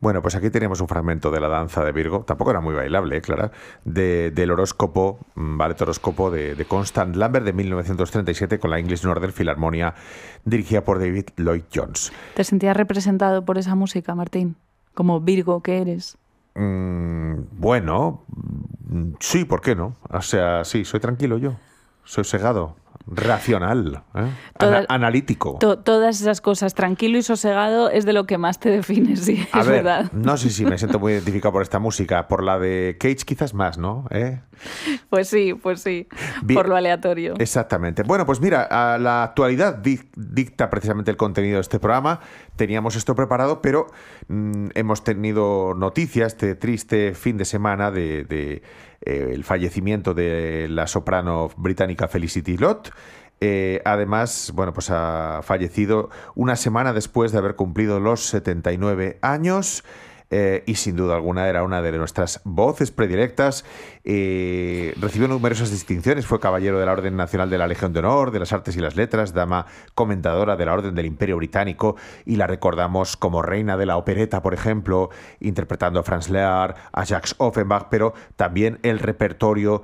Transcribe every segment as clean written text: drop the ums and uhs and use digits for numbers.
Bueno, pues aquí teníamos un fragmento de la danza de Virgo, tampoco era muy bailable, Clara, del horóscopo, ballet horóscopo de Constant Lambert de 1937 con la English Northern Philharmonia dirigida por David Lloyd Jones. ¿Te sentías representado por esa música, Martín? Como Virgo que eres. Bueno, sí, ¿por qué no? O sea, sí, soy tranquilo yo, soy segado. Racional, analítico. Todas esas cosas, tranquilo y sosegado, es de lo que más te define, sí, es verdad. No sé si me siento muy identificado por esta música, por la de Cage quizás más, ¿no? Pues sí, bien, por lo aleatorio. Exactamente. Bueno, pues mira, a la actualidad dicta precisamente el contenido de este programa. Teníamos esto preparado, pero hemos tenido noticias este triste fin de semana de el fallecimiento de la soprano británica Felicity Lott. Además, bueno, pues ha fallecido una semana después de haber cumplido los 79 años. Y sin duda alguna era una de nuestras voces predilectas. Recibió numerosas distinciones, fue caballero de la Orden Nacional de la Legión de Honor, de las Artes y las Letras, dama comentadora de la Orden del Imperio Británico, y la recordamos como reina de la opereta, por ejemplo, interpretando a Franz Lear, a Jacques Offenbach, pero también el repertorio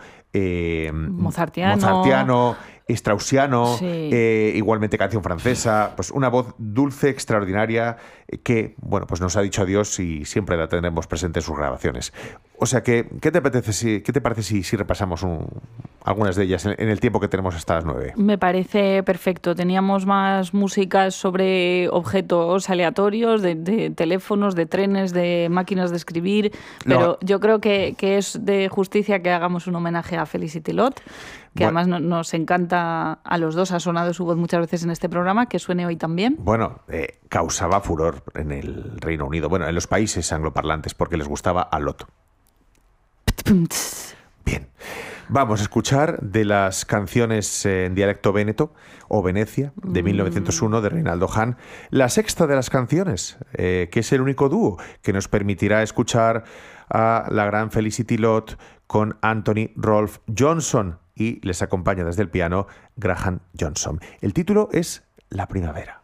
mozartiano, straussiano, sí. Igualmente canción francesa, pues una voz dulce, extraordinaria, que, bueno, pues nos ha dicho adiós y siempre la tendremos presente en sus grabaciones. O sea que, ¿qué te parece si repasamos algunas de ellas en el tiempo que tenemos hasta las 9? Me parece perfecto. Teníamos más músicas sobre objetos aleatorios, de teléfonos, de trenes, de máquinas de escribir, pero yo creo que es de justicia que hagamos un homenaje a Felicity Lott, que además nos encanta a los dos, ha sonado su voz muchas veces en este programa, que suene hoy también. Bueno, causaba furor en el Reino Unido, bueno, en los países angloparlantes, porque les gustaba a Lott. Bien, vamos a escuchar de las canciones en dialecto véneto o Venecia de 1901 de Reinaldo Hahn, la sexta de las canciones, que es el único dúo que nos permitirá escuchar a la gran Felicity Lott con Anthony Rolfe Johnson, y les acompaña desde el piano Graham Johnson. El título es La Primavera.